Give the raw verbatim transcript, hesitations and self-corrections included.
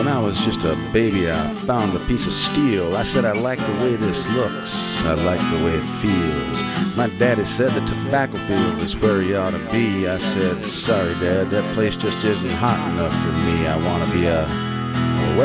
When I was just a baby, I found a piece of steel. I said, I like the way this looks. I like the way it feels. My daddy said the tobacco field is where he ought to be. I said, sorry, Dad, that place just isn't hot enough for me. I want to be a